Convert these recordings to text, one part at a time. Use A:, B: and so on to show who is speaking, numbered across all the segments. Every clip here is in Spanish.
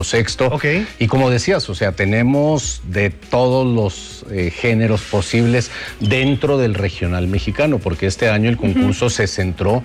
A: sexto.
B: Okay.
A: Y como decías, o sea, tenemos de todos los géneros posibles dentro del regional mexicano, porque este año el concurso se centró,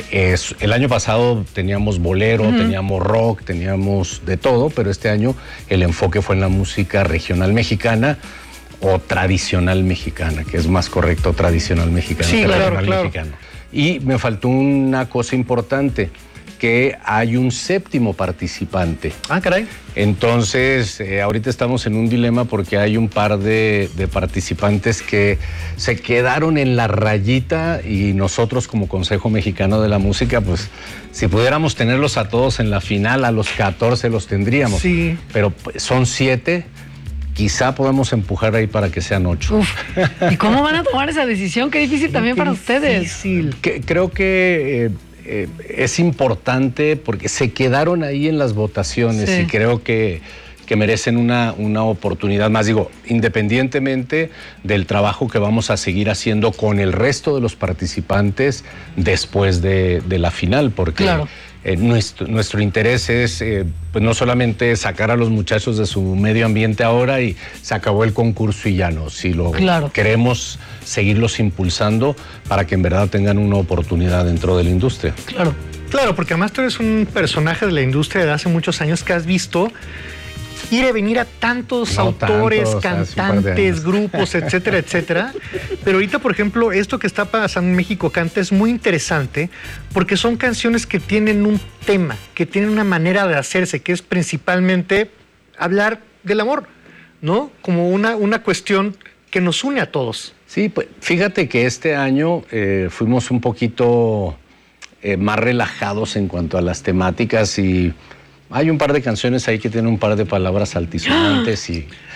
A: el año pasado teníamos bolero, teníamos rock, teníamos de todo, pero este año el enfoque fue en la música regional mexicana o tradicional mexicana, que es más correcto tradicional mexicana
B: que
A: regional
B: claro.
A: mexicano. Y me faltó una cosa importante, que hay un séptimo participante.
B: Ah, caray.
A: Entonces, ahorita estamos en un dilema porque hay un par de participantes que se quedaron en la rayita y nosotros como Consejo Mexicano de la Música, pues si pudiéramos tenerlos a todos en la final, a los 14 los tendríamos.
B: Sí.
A: Pero son 7. Quizá podemos empujar ahí para que sean 8.
C: Uf. ¿Y cómo van a tomar esa decisión? Qué difícil también para ustedes.
B: Difícil.
A: Creo que es importante porque se quedaron ahí en las votaciones y creo que merecen una oportunidad más. Digo, independientemente del trabajo que vamos a seguir haciendo con el resto de los participantes después de la final, porque
C: claro.
A: Nuestro interés es pues no solamente sacar a los muchachos de su medio ambiente ahora y se acabó el concurso y ya no, si lo queremos seguirlos impulsando para que en verdad tengan una oportunidad dentro de la industria.
C: Claro.
B: Claro, porque además tú eres un personaje de la industria de hace muchos años que has visto ir y venir a tantos autores, cantantes, grupos, etcétera, etcétera. Pero ahorita, por ejemplo, esto que está pasando en México Canta es muy interesante porque son canciones que tienen un tema, que tienen una manera de hacerse, que es principalmente hablar del amor, ¿no? Como una cuestión que nos une a todos.
A: Sí, pues fíjate que este año fuimos un poquito más relajados en cuanto a las temáticas y hay un par de canciones ahí que tienen un par de palabras altisonantes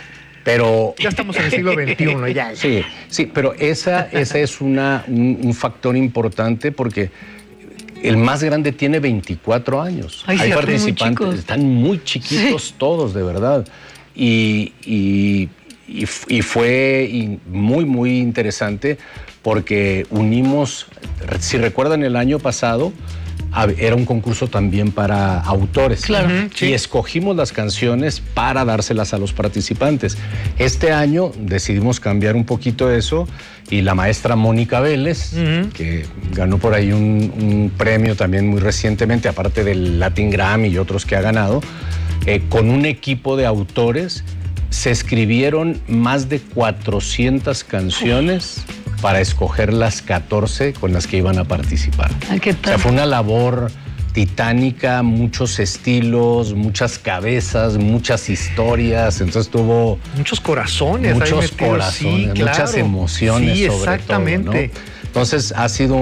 A: pero
B: ya estamos en el siglo XXI, ya.
A: Sí, pero esa es un factor importante porque el más grande tiene 24 años.
C: Ay,
A: hay
C: sí,
A: participantes, están muy chiquitos todos, de verdad. Y fue muy, muy interesante porque unimos, si recuerdan el año pasado, era un concurso también para autores.
C: Claro.
A: Y escogimos las canciones para dárselas a los participantes. Este año decidimos cambiar un poquito eso y la maestra Mónica Vélez, que ganó por ahí un premio también muy recientemente, aparte del Latin Grammy y otros que ha ganado, con un equipo de autores se escribieron más de 400 canciones para escoger las 14 con las que iban a participar.
C: ¿Qué tal?
A: O sea, fue una labor titánica, muchos estilos, muchas cabezas, muchas historias, entonces tuvo...
B: Muchos corazones.
A: Muchos corazones, sí, muchas emociones,
B: sí,
A: sobre
B: exactamente.
A: todo, ¿no? Entonces ha sido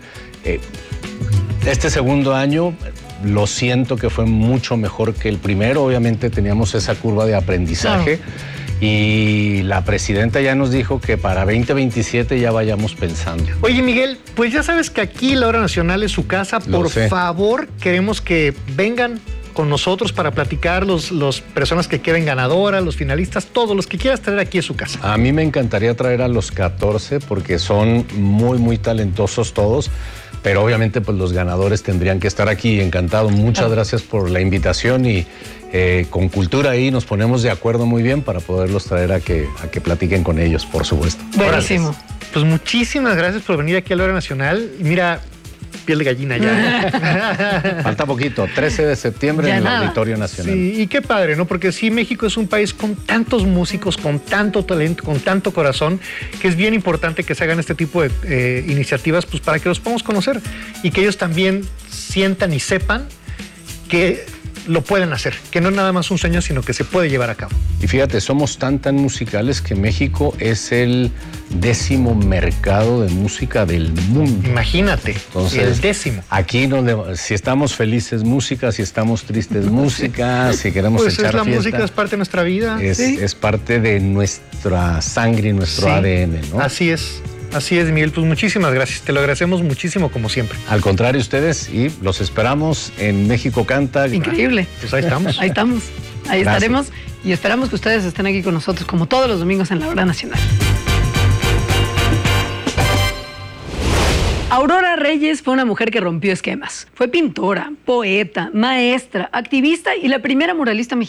A: este segundo año lo siento que fue mucho mejor que el primero, obviamente teníamos esa curva de aprendizaje. Claro. Y la presidenta ya nos dijo que para 2027 ya vayamos pensando.
B: Oye, Miguel, pues ya sabes que aquí la Hora Nacional es su casa. Por favor, queremos que vengan con nosotros para platicar los personas que queden ganadoras, los finalistas, todos los que quieras traer aquí a su casa.
A: A mí me encantaría traer a los 14 porque son muy, muy talentosos todos. Pero obviamente pues los ganadores tendrían que estar aquí. Encantado, muchas gracias por la invitación y con Cultura ahí nos ponemos de acuerdo muy bien para poderlos traer a que platiquen con ellos, por supuesto.
C: Buenísimo.
B: Pues muchísimas gracias por venir aquí a la Hora Nacional. Y mira, piel de gallina ya.
A: Falta poquito, 13 de septiembre ya en el Auditorio Nacional.
B: Sí, y qué padre, ¿no? Porque sí, México es un país con tantos músicos, con tanto talento, con tanto corazón, que es bien importante que se hagan este tipo de iniciativas, pues para que los podamos conocer y que ellos también sientan y sepan que lo pueden hacer, que no es nada más un sueño, sino que se puede llevar a cabo.
A: Y fíjate, somos tan musicales que México es el 10º mercado de música del mundo.
B: Imagínate,
A: entonces,
B: el 10º.
A: Aquí si estamos felices, música, si estamos tristes, música, si queremos
B: pues
A: echar
B: la
A: fiesta.
B: Música es parte de nuestra vida.
A: Es parte de nuestra sangre y nuestro ADN, ¿no?
B: Así es, Miguel. Pues muchísimas gracias. Te lo agradecemos muchísimo, como siempre.
A: Al contrario, ustedes, y los esperamos en México Canta.
C: Increíble.
B: Pues ahí estamos.
C: Ahí estamos. Ahí estaremos y esperamos que ustedes estén aquí con nosotros como todos los domingos en la Hora Nacional. Aurora Reyes fue una mujer que rompió esquemas. Fue pintora, poeta, maestra, activista y la primera muralista mexicana